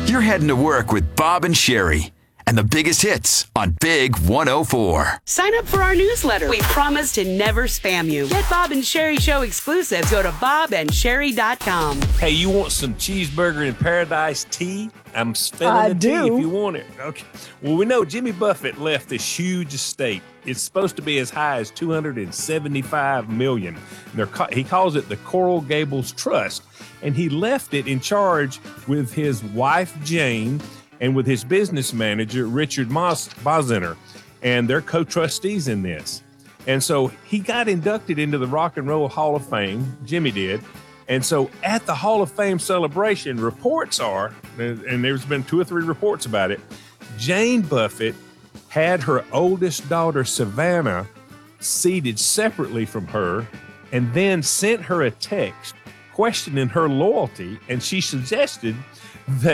You're heading to work with Bob and Sherry and the biggest hits on Big 104. Sign up for our newsletter. We promise to never spam you. Get Bob and Sherry Show exclusives. Go to bobandsherry.com. Hey, you want some cheeseburger in paradise tea? I'm spilling the tea if you want it. Okay. Well, we know Jimmy Buffett left this huge estate. It's supposed to be as high as $275 million. He calls it the Coral Gables Trust, and he left it in charge with his wife, Jane, and with his business manager, Richard Boziner, and they're co-trustees in this. And so he got inducted into the Rock and Roll Hall of Fame, Jimmy did. And so at the Hall of Fame celebration, reports are, and there's been 2 or 3 reports about it, Jane Buffett had her oldest daughter, Savannah, seated separately from her, and then sent her a text questioning her loyalty, and she suggested that